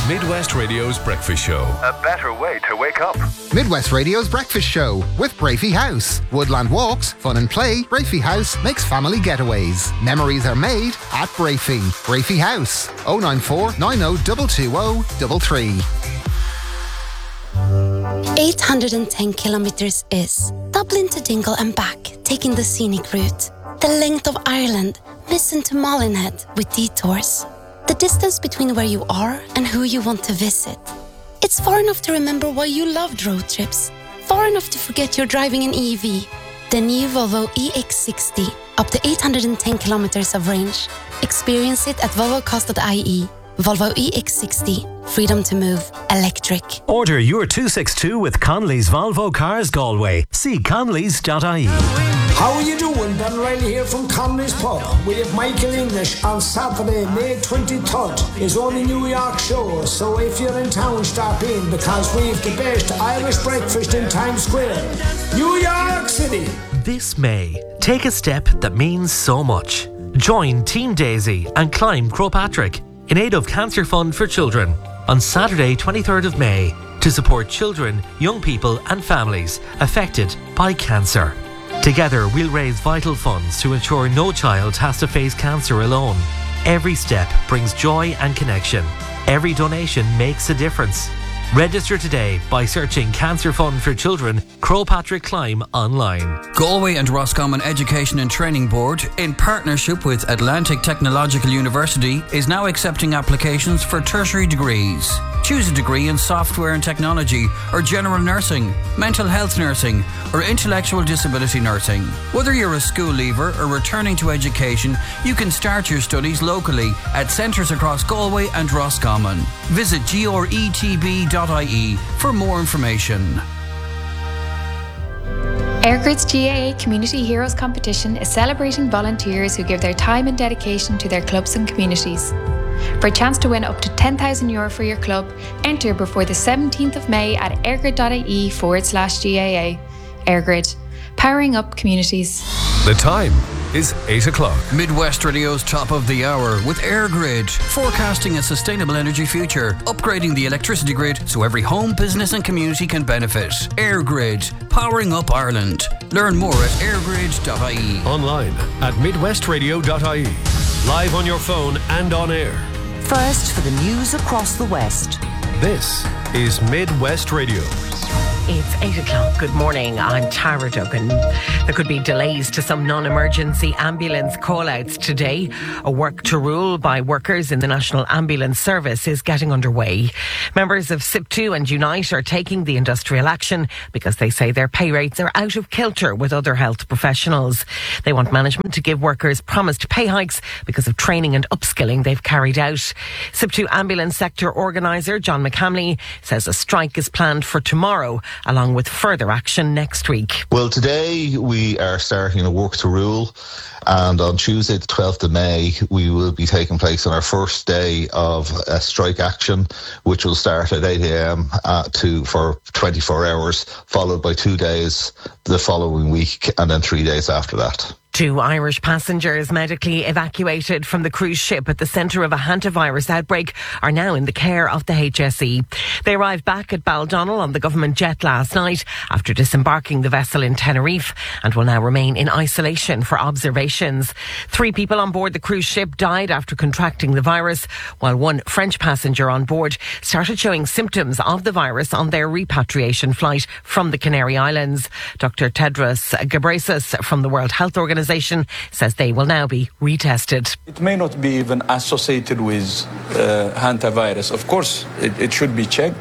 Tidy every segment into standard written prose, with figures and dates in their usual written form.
Midwest Radio's Breakfast Show. A better way to wake up. Midwest Radio's Breakfast Show with Brafey House. Woodland walks, fun and play. Brafey House makes family getaways. Memories are made at Brafey. Brafey House. 094 90 220 810 kilometers is Dublin to Dingle and back, taking the scenic route. The length of Ireland, Missen to Malinhead with detours. The distance between where you are and who you want to visit. It's far enough to remember why you loved road trips. Far enough to forget you're driving an EV. The new Volvo EX60, up to 810 kilometers of range. Experience it at volvocast.ie. Volvo EX60. Freedom to move. Electric. Order your 262 with Conley's Volvo Cars Galway. See conleys.ie. How are you doing? Ben Riley here from Conley's Pub. We have Michael English on Saturday, May 23rd. It's only New York show, so if you're in town, stop in because we've the best Irish breakfast in Times Square. New York City. This May, take a step that means so much. Join Team Daisy and climb Croagh Patrick in aid of Cancer Fund for Children on Saturday 23rd of May to support children, young people and families affected by cancer. Together we'll raise vital funds to ensure no child has to face cancer alone. Every step brings joy and connection. Every donation makes a difference. Register today by searching Cancer Fund for Children, Croagh Patrick Climb online. Galway and Roscommon Education and Training Board, in partnership with Atlantic Technological University, is now accepting applications for tertiary degrees. Choose a degree in software and technology, or general nursing, mental health nursing, or intellectual disability nursing. Whether you're a school leaver or returning to education, you can start your studies locally at centres across Galway and Roscommon. Visit gretb.ie for more information. Airgrid's GAA Community Heroes Competition is celebrating volunteers who give their time and dedication to their clubs and communities. For a chance to win up to €10,000 for your club, enter before the 17th of May at airgrid.ie/GAA. Airgrid, powering up communities. The time is 8 o'clock. Midwest Radio's Top of the Hour with Airgrid, forecasting a sustainable energy future, upgrading the electricity grid so every home, business and community can benefit. Airgrid, powering up Ireland. Learn more at airgrid.ie. Online at midwestradio.ie. Live on your phone and on air. First for the news across the West. This is Midwest Radio. It's 8 o'clock. Good morning. I'm Tara Duggan. There could be delays to some non-emergency ambulance call-outs today. A work to rule by workers in the National Ambulance Service is getting underway. Members of SIP2 and Unite are taking the industrial action because they say their pay rates are out of kilter with other health professionals. They want management to give workers promised pay hikes because of training and upskilling they've carried out. SIP2 ambulance sector organiser John McCamley says a strike is planned for tomorrow, along with further action next week. Well, today we are starting a work to rule, and on Tuesday the 12th of May we will be taking place on our first day of a strike action, which will start at 8 a.m. for 24 hours, followed by 2 days the following week and then 3 days after that. 2 Irish passengers medically evacuated from the cruise ship at the centre of a hantavirus outbreak are now in the care of the HSE. They arrived back at Baldonnel on the government jet last night after disembarking the vessel in Tenerife and will now remain in isolation for observations. 3 people on board the cruise ship died after contracting the virus, while 1 French passenger on board started showing symptoms of the virus on their repatriation flight from the Canary Islands. Dr. Tedros Ghebreyesus from the World Health Organization says they will now be retested. It may not be even associated with hantavirus. Of course, it should be checked.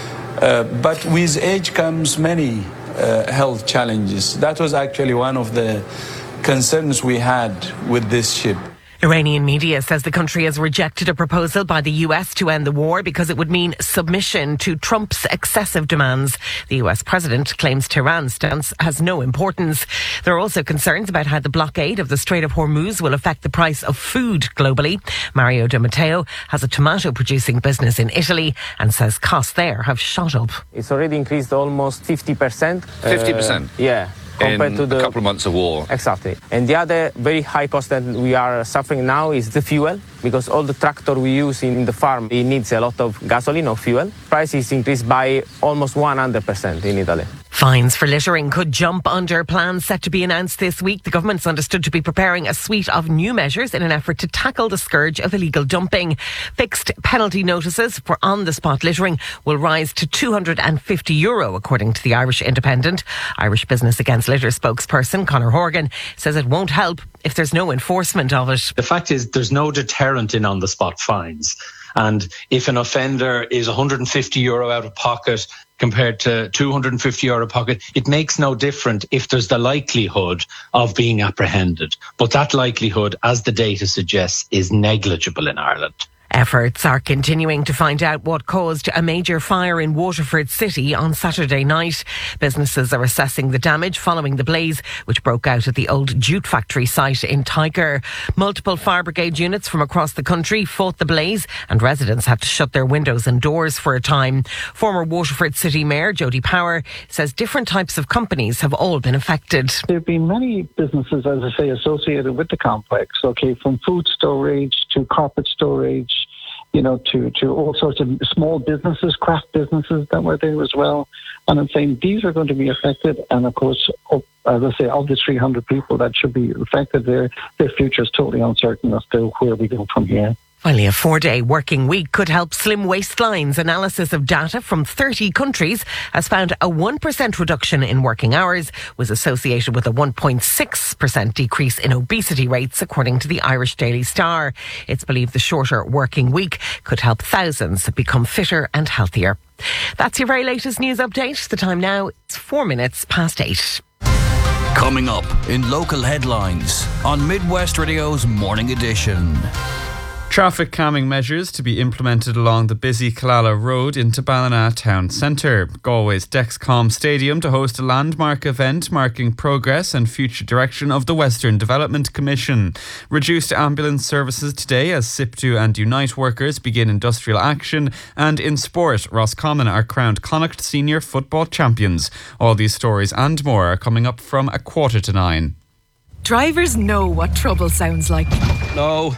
But with age comes many health challenges. That was actually one of the concerns we had with this ship. Iranian media says the country has rejected a proposal by the US to end the war because it would mean submission to Trump's excessive demands. The US president claims Tehran's stance has no importance. There are also concerns about how the blockade of the Strait of Hormuz will affect the price of food globally. Mario De Matteo has a tomato producing business in Italy and says costs there have shot up. It's already increased almost 50%. 50%? Yeah. compared to the... a couple of months of war. Exactly. And the other very high cost that we are suffering now is the fuel, because all the tractor we use in the farm, it needs a lot of gasoline or fuel. Price is increased by almost 100% in Italy. Fines for littering could jump under plans set to be announced this week. The government's understood to be preparing a suite of new measures in an effort to tackle the scourge of illegal dumping. Fixed penalty notices for on-the-spot littering will rise to €250, according to the Irish Independent. Irish Business Against Litter spokesperson Conor Horgan says it won't help if there's no enforcement of it. The fact is there's no deterrent in on-the-spot fines. And if an offender is €150 out of pocket compared to €250 out of pocket, it makes no difference if there's the likelihood of being apprehended. But that likelihood, as the data suggests, is negligible in Ireland. Efforts are continuing to find out what caused a major fire in Waterford City on Saturday night. Businesses are assessing the damage following the blaze, which broke out at the old jute factory site in Tiger. Multiple fire brigade units from across the country fought the blaze, and residents had to shut their windows and doors for a time. Former Waterford City Mayor Jody Power says different types of companies have all been affected. There have been many businesses, as I say, associated with the complex, from food storage to carpet storage, to all sorts of small businesses, craft businesses that were there as well. And I'm saying these are going to be affected. And of course, as I say, of the 300 people that should be affected, their future is totally uncertain as to where we go from here. Finally, a 4-day working week could help slim waistlines. Analysis of data from 30 countries has found a 1% reduction in working hours was associated with a 1.6% decrease in obesity rates, according to the Irish Daily Star. It's believed the shorter working week could help thousands become fitter and healthier. That's your very latest news update. The time now is 8:04. Coming up in local headlines on Midwest Radio's Morning Edition. Traffic calming measures to be implemented along the busy Killala Road into Ballina Town Centre. Galway's Dexcom Stadium to host a landmark event marking progress and future direction of the Western Development Commission. Reduced ambulance services today as SIPTU and Unite workers begin industrial action. And in sport, Roscommon are crowned Connacht Senior Football Champions. All these stories and more are coming up from 8:45. Drivers know what trouble sounds like. No.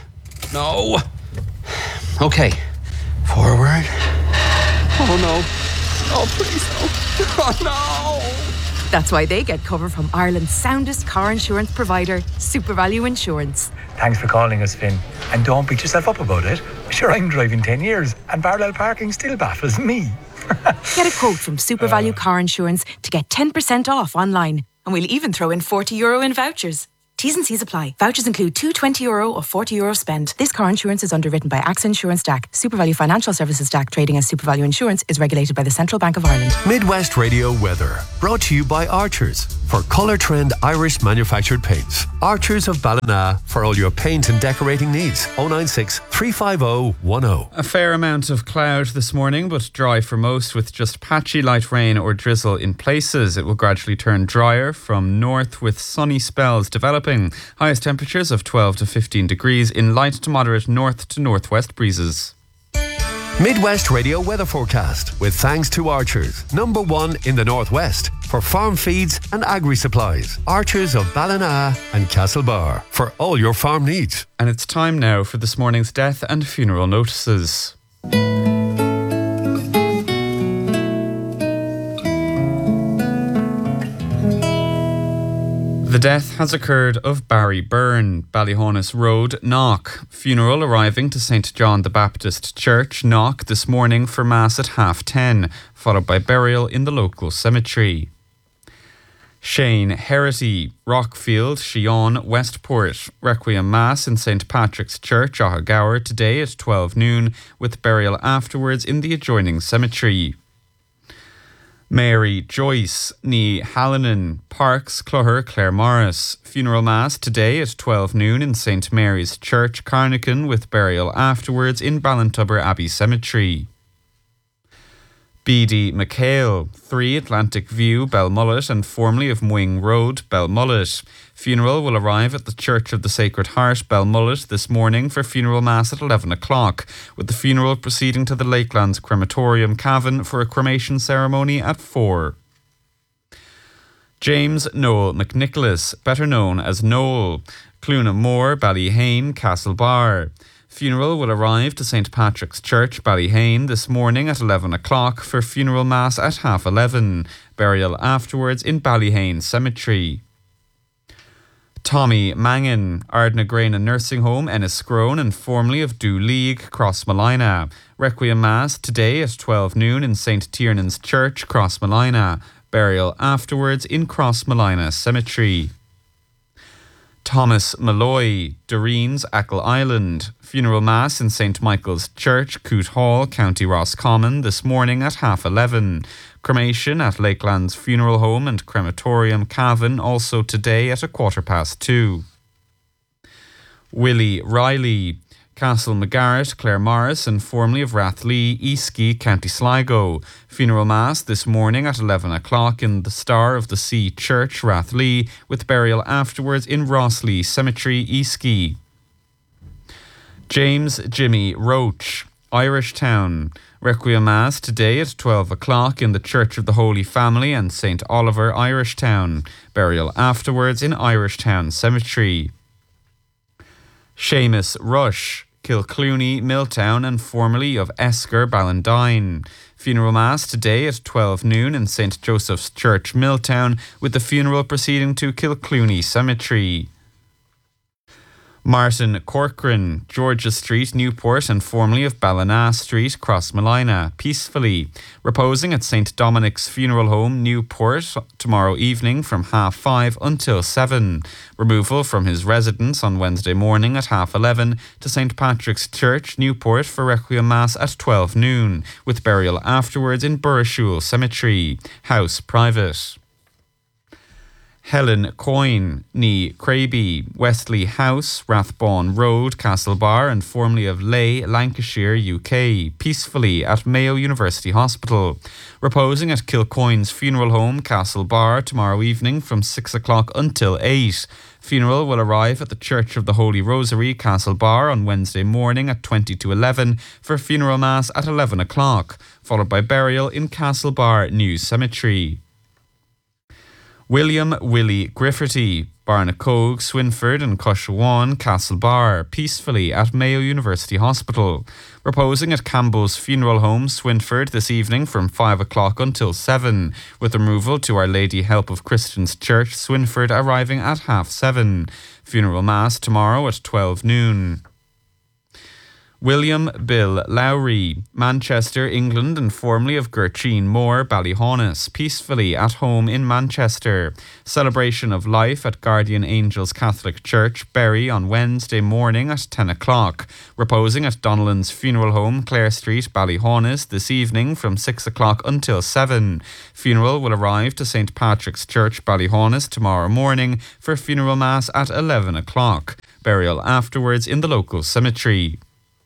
Okay. Forward. Oh no. Oh please no. Oh no. That's why they get cover from Ireland's soundest car insurance provider, SuperValue Insurance. Thanks for calling us, Finn. And don't beat yourself up about it. Sure, I'm driving 10 years and parallel parking still baffles me. Get a quote from SuperValue Car Insurance to get 10% off online. And we'll even throw in €40 in vouchers. T's and C's apply. Vouchers include two €20 or €40 spent. This car insurance is underwritten by AXA Insurance DAC. SuperValue Financial Services DAC, trading as SuperValue Insurance, is regulated by the Central Bank of Ireland. Midwest Radio Weather, brought to you by Archers for Colour Trend Irish manufactured paints. Archers of Ballina for all your paint and decorating needs. 096 350 10. A fair amount of cloud this morning, but dry for most, with just patchy light rain or drizzle in places. It will gradually turn drier from north with sunny spells developing. Highest temperatures of 12 to 15 degrees in light to moderate north to northwest breezes. Midwest Radio weather forecast with thanks to Archers, #1 in the northwest for farm feeds and agri supplies. Archers of Ballina and Castlebar for all your farm needs. And it's time now for this morning's death and funeral notices. The death has occurred of Barry Byrne, Ballyhonus Road, Knock. Funeral arriving to St. John the Baptist Church, Knock, this morning for Mass at 10:30, followed by burial in the local cemetery. Shane Herity, Rockfield, Shion, Westport. Requiem Mass in St. Patrick's Church, Ahagower, today at 12 noon, with burial afterwards in the adjoining cemetery. Mary Joyce, ní Hallinan, Parks, Clogher, Claremorris. Funeral Mass today at 12 noon in St. Mary's Church, Carnican, with burial afterwards in Ballintubber Abbey Cemetery. B.D. McHale, 3 Atlantic View, Belmullet, and formerly of Mwing Road, Belmullet. Funeral will arrive at the Church of the Sacred Heart, Belmullet, this morning for funeral mass at 11 o'clock, with the funeral proceeding to the Lakelands Crematorium, Cavan, for a cremation ceremony at 4. James Noel McNicholas, better known as Noel, Clunamore, Ballyhane, Castlebar. Funeral will arrive to St Patrick's Church, Ballyhane, this morning at 11 o'clock for funeral mass at 11:30. Burial afterwards in Ballyhane Cemetery. Tommy Mangan, Ardnagrana Nursing Home, Enniscrone, and formerly of Dew League, Crossmolina. Requiem Mass today at 12 noon in St Tiernan's Church, Crossmolina. Burial afterwards in Crossmolina Cemetery. Thomas Malloy, Doreen's, Achill Island. Funeral Mass in St Michael's Church, Coote Hall, County Roscommon, this morning at 11:30. Cremation at Lakelands Funeral Home and Crematorium, Cavan, also today at 2:15. Willie Riley, Castle McGarrett, Claremorris, and formerly of Rathlee, Eastkey, County Sligo. Funeral Mass this morning at 11 o'clock in the Star of the Sea Church, Rathlee, with burial afterwards in Rossley Cemetery, Eastkey. James Jimmy Roach, Irish Town. Requiem Mass today at 12 o'clock in the Church of the Holy Family and St Oliver, Irish Town. Burial afterwards in Irish Town Cemetery. Seamus Rush, Kilclooney, Milltown, and formerly of Esker, Ballandine. Funeral Mass today at 12 noon in St Joseph's Church, Milltown, with the funeral proceeding to Kilclooney Cemetery. Martin Corcoran, Georgia Street, Newport, and formerly of Ballina Street, Crossmolina, peacefully, reposing at St Dominic's Funeral Home, Newport, tomorrow evening from 5:30 until 7. Removal from his residence on Wednesday morning at 11:30 to St Patrick's Church, Newport, for Requiem Mass at 12 noon, with burial afterwards in Burrishoole Cemetery, house private. Helen Coyne, ní Craby, Westley House, Rathbone Road, Castlebar, and formerly of Leigh, Lancashire, UK, peacefully at Mayo University Hospital. Reposing at Kilcoyne's Funeral Home, Castlebar, tomorrow evening from 6 o'clock until 8. Funeral will arrive at the Church of the Holy Rosary, Castlebar, on Wednesday morning at 20 to 11 for funeral mass at 11 o'clock, followed by burial in Castlebar New Cemetery. William Willie Grifferty, Barnacoag, Swinford and Cushawan, Castlebar, peacefully at Mayo University Hospital. Reposing at Campbell's Funeral Home, Swinford, this evening from 5 o'clock until 7, with removal to Our Lady Help of Christians Church, Swinford, arriving at 7:30. Funeral Mass tomorrow at 12 noon. William Bill Lowry, Manchester, England, and formerly of Gurcheen Moor, Ballyhaunis, peacefully at home in Manchester. Celebration of life at Guardian Angels Catholic Church, Bury, on Wednesday morning at 10 o'clock. Reposing at Donnellan's Funeral Home, Clare Street, Ballyhaunis, this evening from 6 o'clock until 7. Funeral will arrive to St Patrick's Church, Ballyhaunis, tomorrow morning for funeral mass at 11 o'clock. Burial afterwards in the local cemetery.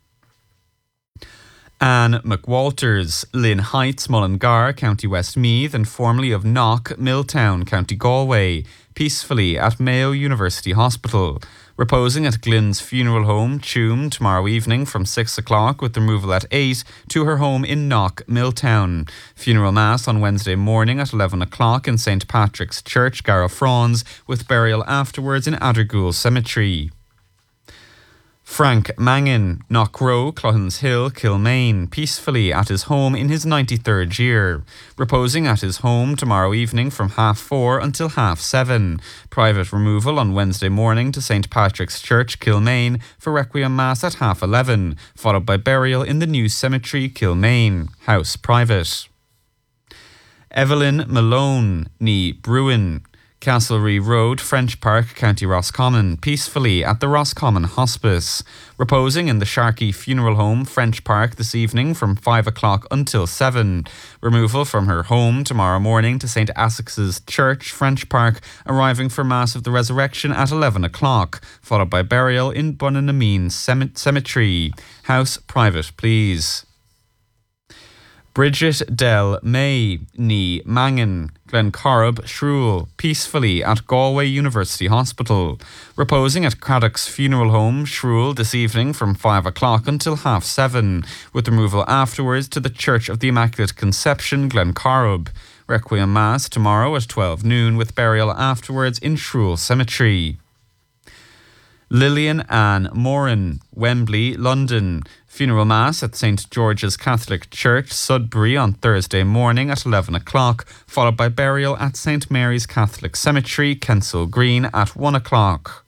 Anne McWalters, Lynn Heights, Mullingar, County Westmeath, and formerly of Knock, Milltown, County Galway, peacefully at Mayo University Hospital. Reposing at Glyn's Funeral Home, Tuam, tomorrow evening from 6 o'clock, with removal at 8 to her home in Knock, Milltown. Funeral Mass on Wednesday morning at 11 o'clock in St Patrick's Church, Garafrons, with burial afterwards in Addergoole Cemetery. Frank Mangan, Knockrow, Clohans Hill, Kilmaine, peacefully at his home in his 93rd year. Reposing at his home tomorrow evening from 4:30 until 7:30. Private removal on Wednesday morning to St Patrick's Church, Kilmaine, for Requiem Mass at 11:30, followed by burial in the new cemetery, Kilmaine, house private. Evelyn Malone, ní Bruin, Castlereagh Road, French Park, County Roscommon, peacefully at the Roscommon Hospice. Reposing in the Sharkey Funeral Home, French Park, this evening from 5 o'clock until 7. Removal from her home tomorrow morning to St Essex's Church, French Park, arriving for Mass of the Resurrection at 11 o'clock, followed by burial in Bunanameen Cemetery. House private, please. Bridget Del May, ní Mangan, Glencorrib, Shrule, peacefully at Galway University Hospital. Reposing at Craddock's Funeral Home, Shrule, this evening from 5 o'clock until 7:30, with removal afterwards to the Church of the Immaculate Conception, Glencorrib. Requiem Mass tomorrow at 12 noon, with burial afterwards in Shrule Cemetery. Lillian Ann Moran, Wembley, London. Funeral Mass at St George's Catholic Church, Sudbury, on Thursday morning at 11 o'clock, followed by burial at St Mary's Catholic Cemetery, Kensal Green, at 1 o'clock.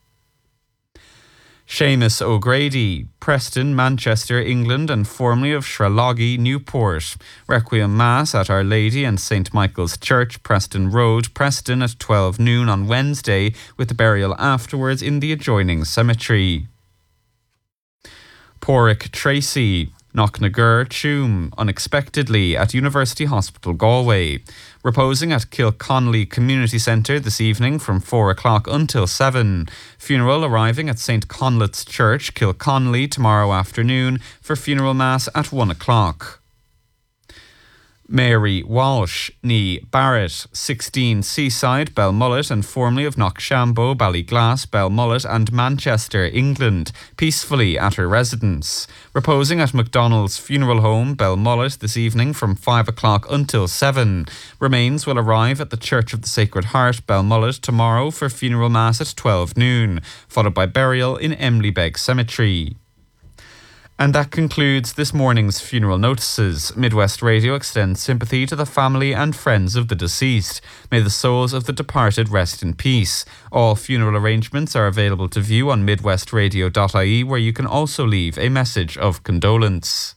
Seamus O'Grady, Preston, Manchester, England, and formerly of Shraloggy, Newport. Requiem Mass at Our Lady and St Michael's Church, Preston Road, Preston, at 12 noon on Wednesday, with the burial afterwards in the adjoining cemetery. Porrick Tracy, Knocknagur, Tuam, unexpectedly at University Hospital, Galway. Reposing at Kilconnelly Community Centre this evening from 4 o'clock until 7. Funeral arriving at St Conlet's Church, Kilconnelly, tomorrow afternoon for funeral mass at 1 o'clock. Mary Walsh, ní Barrett, 16 Seaside, Belmullet, and formerly of Knockshambo, Ballyglass, Belmullet, and Manchester, England, peacefully at her residence. Reposing at MacDonald's Funeral Home, Belmullet, this evening from 5 o'clock until 7. Remains will arrive at the Church of the Sacred Heart, Belmullet, tomorrow for funeral mass at 12 noon, followed by burial in Emlybeg Cemetery. And that concludes this morning's funeral notices. Midwest Radio extends sympathy to the family and friends of the deceased. May the souls of the departed rest in peace. All funeral arrangements are available to view on midwestradio.ie, where you can also leave a message of condolence.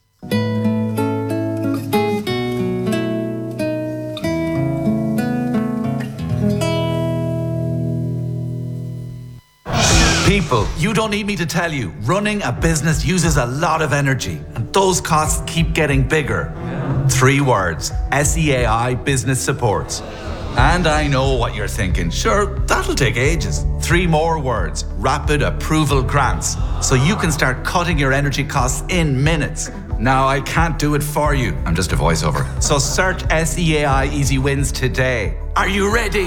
People, you don't need me to tell you, running a business uses a lot of energy, and those costs keep getting bigger. 3 words: SEAI Business Supports. And I know what you're thinking. Sure, that'll take ages. 3 more words: Rapid Approval Grants. So you can start cutting your energy costs in minutes. Now, I can't do it for you. I'm just a voiceover. So search SEAI Easy Wins today. Are you ready?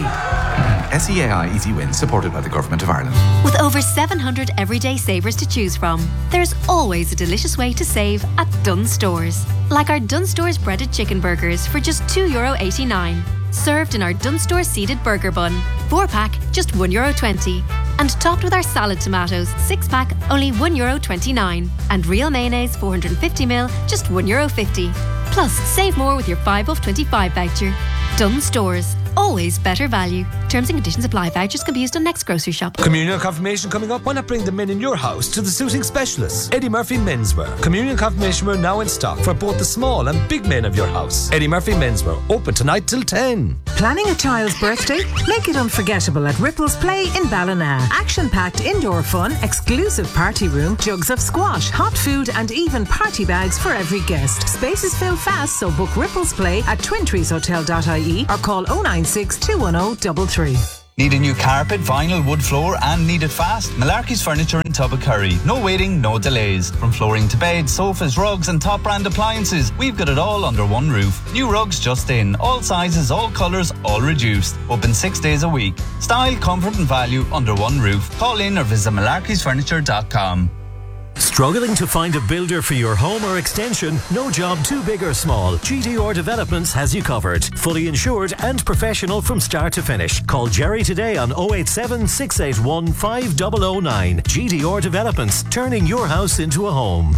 SEAI Easy Wins, supported by the Government of Ireland. With over 700 everyday savers to choose from, there's always a delicious way to save at Dunnes Stores. Like our Dunnes Stores breaded chicken burgers for just €2.89. Served in our Dunnes Stores seeded burger bun. 4-pack, just €1.20. And topped with our salad tomatoes, 6-pack, only €1.29. And real mayonnaise, 450ml, just €1.50. Plus, save more with your 5 off 25 voucher. Dunnes Stores. Always better value. Terms and conditions apply. Vouchers can be used on next grocery shop. Communion confirmation coming up. Why not bring the men in your house to the suiting specialists? Eddie Murphy Menswear. Communion confirmation wear now in stock for both the small and big men of your house. Eddie Murphy Menswear. Open tonight till 10. Planning a child's birthday? Make it unforgettable at Ripples Play in Ballina. Action-packed indoor fun, exclusive party room, jugs of squash, hot food and even party bags for every guest. Spaces fill fast, so book Ripples Play at twintreeshotel.ie or call 096 210 33. Need a new carpet, vinyl, wood floor and need it fast? Malarkey's Furniture in Tubbacurry. No waiting, no delays. From flooring to beds, sofas, rugs and top brand appliances, we've got it all under one roof. New rugs just in. All sizes, all colours, all reduced. Open 6 days a week. Style, comfort and value under one roof. Call in or visit malarkeysfurniture.com. Struggling to find a builder for your home or extension? No job too big or small. GDR Developments has you covered. Fully insured and professional from start to finish. Call Jerry today on 087 681 5009. GDR Developments, turning your house into a home.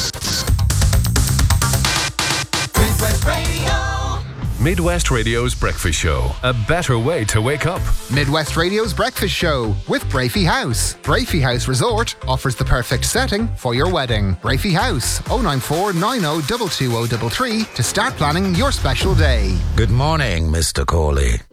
Midwest Radio. Midwest Radio's Breakfast Show. A better way to wake up. Midwest Radio's Breakfast Show with Brafey House. Brafey House Resort offers the perfect setting for your wedding. Brafey House, 094 90 22033 to start planning your special day. Good morning, Mr. Corley.